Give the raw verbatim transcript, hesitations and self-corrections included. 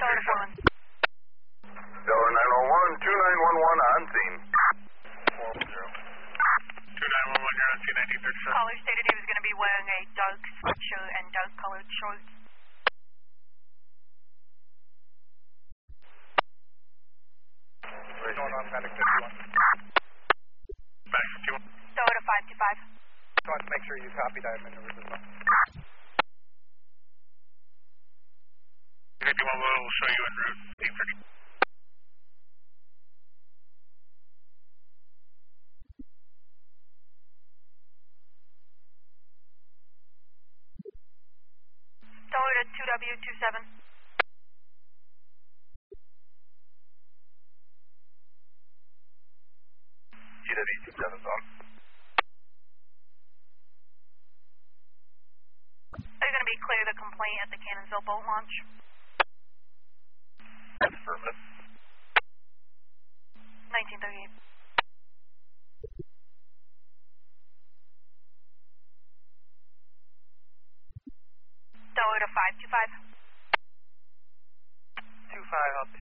Delta four one. Delta nine one one, two nine one one on scene. four one zero. two nine one one, you're on scene, nineteen thirty-seven. Caller stated he was going to be wearing a dark sweatshirt and dark colored shorts. What's going on, Medic fifty-one? Medic fifty-one. Delta five two five. Just want to make sure you copied that maneuvers as well. fifty-one will show you en route, eight thirty. Delta two W two seven. T W two seven's on. Are you going to be clear the complaint at the Cannonsville boat launch? Affirmative. nineteen thirty-eight. Delta five two five. two five up.